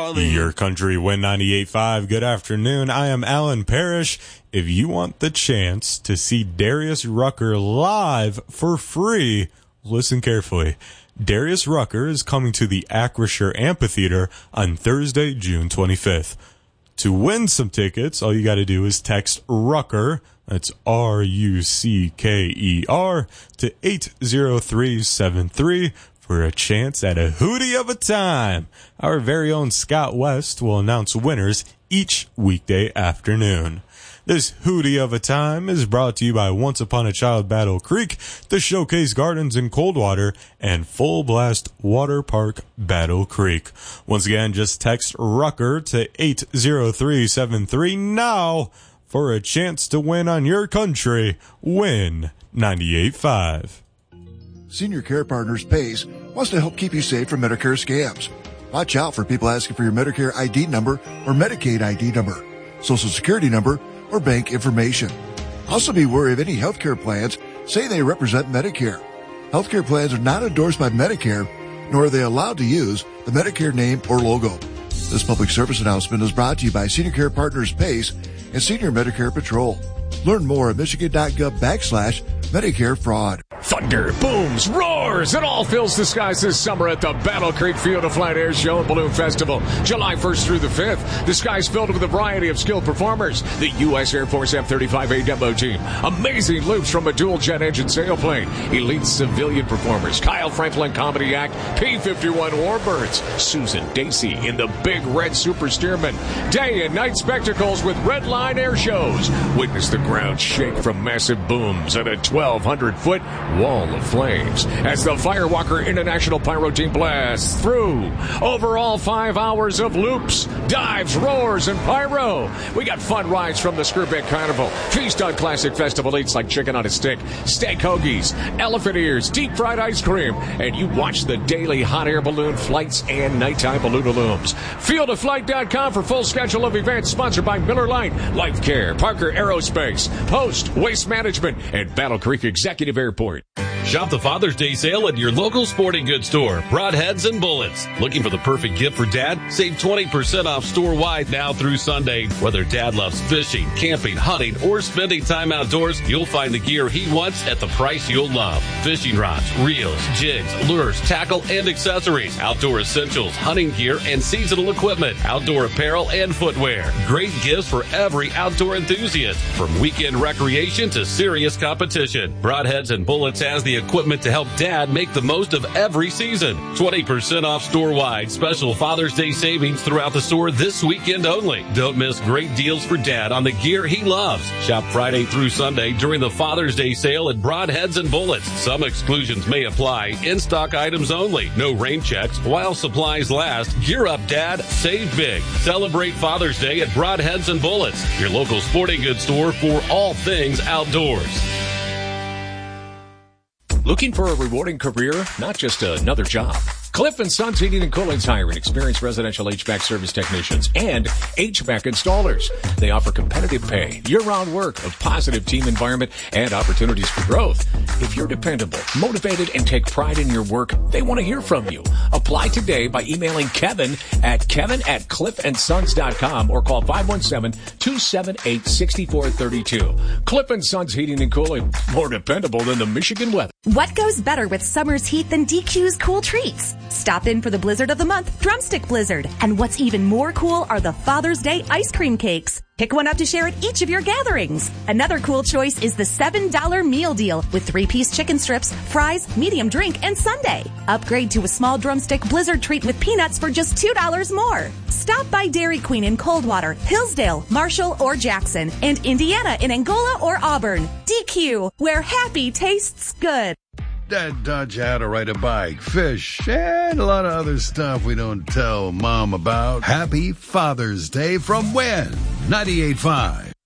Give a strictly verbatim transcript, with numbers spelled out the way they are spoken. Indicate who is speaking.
Speaker 1: darling.
Speaker 2: Your Country, Win ninety-eight point five. Good afternoon. I am Alan Parrish. If you want the chance to see Darius Rucker live for free, listen carefully. Darius Rucker is coming to the Acrisure Amphitheater on Thursday, June twenty-fifth. To win some tickets, all you got to do is text Rucker, that's R U C K E R, to eight zero three seven three for a chance at a hootie of a time. Our very own Scott West will announce winners each weekday afternoon. This hootie of a time is brought to you by Once Upon a Child Battle Creek, the Showcase Gardens in Coldwater, and Full Blast Water Park Battle Creek. Once again, just text Rucker to eight zero three seven three now for a chance to win on Your Country, Win ninety-eight point five.
Speaker 3: Senior Care Partners PACE wants to help keep you safe from Medicare scams. Watch out for people asking for your Medicare I D number or Medicaid I D number, Social Security number, or bank information. Also be wary of any healthcare plans say they represent Medicare. Healthcare plans are not endorsed by Medicare, nor are they allowed to use the Medicare name or logo. This public service announcement is brought to you by Senior Care Partners PACE and Senior Medicare Patrol. Learn more at michigan.gov backslash Medicare fraud.
Speaker 4: Thunder booms, roars, it all fills the skies this summer at the Battle Creek Field of Flight Air Show and Balloon Festival, July first through the fifth. The sky's filled with a variety of skilled performers. The U S Air Force F thirty-five A demo team, amazing loops from a dual-jet engine sailplane, elite civilian performers, Kyle Franklin Comedy Act, P fifty-one Warbirds, Susan Dacey in the Big Red Super Steerman, day and night spectacles with Red Line air shows. Witness the ground shake from massive booms at a twelve hundred foot wall of flames as the Firewalker International Pyro Team blasts through over all five hours of loops, dives, roars, and pyro. We got fun rides from the Skirbeck Carnival, feast on classic festival eats like chicken on a stick, steak hoagies, elephant ears, deep fried ice cream, and you watch the daily hot air balloon flights and nighttime balloonalooms. field of flight dot com for full schedule of events, sponsored by Miller Lite, Life Care, Parker Aerospace, Post, Waste Management, and Battle Creek Executive Airport.
Speaker 5: Shop the Father's Day sale at your local sporting goods store, Broadheads and Bullets. Looking for the perfect gift for Dad? Save twenty percent off store-wide now through Sunday. Whether Dad loves fishing, camping, hunting, or spending time outdoors, you'll find the gear he wants at the price you'll love. Fishing rods, reels, jigs, lures, tackle, and accessories, outdoor essentials, hunting gear, and seasonal equipment, outdoor apparel, and footwear. Great gifts for every outdoor enthusiast, from weekend recreation to serious competition. Broadheads and Bullets has the equipment to help Dad make the most of every season. twenty percent off store-wide. Special Father's Day savings throughout the store this weekend only. Don't miss great deals for Dad on the gear he loves. Shop Friday through Sunday during the Father's Day sale at Broadheads and Bullets. Some exclusions may apply. In-stock items only. No rain checks while supplies last. Gear up, Dad. Save big. Celebrate Father's Day at Broadheads and Bullets, your local sporting goods store for all things outdoors.
Speaker 4: Looking for a rewarding career, not just another job? Cliff and Sons Heating and Cooling's hiring experienced residential H V A C service technicians and H V A C installers. They offer competitive pay, year-round work, a positive team environment, and opportunities for growth. If you're dependable, motivated, and take pride in your work, they want to hear from you. Apply today by emailing Kevin at kevin at cliff and sons dot com or call five one seven, two seven eight, six four three two. Cliff and Sons Heating and Cooling, more dependable than the Michigan weather.
Speaker 6: What goes better with summer's heat than D Q's cool treats? Stop in for the Blizzard of the Month, Drumstick Blizzard. And what's even more cool are the Father's Day ice cream cakes. Pick one up to share at each of your gatherings. Another cool choice is the seven dollar meal deal with three-piece chicken strips, fries, medium drink, and sundae. Upgrade to a small drumstick blizzard treat with peanuts for just two dollars more. Stop by Dairy Queen in Coldwater, Hillsdale, Marshall, or Jackson, and Indiana in Angola or Auburn. D Q, where happy tastes good.
Speaker 1: Dad taught you how to ride a bike, fish, and a lot of other stuff we don't tell Mom about. Happy Father's Day from Win ninety-eight point five.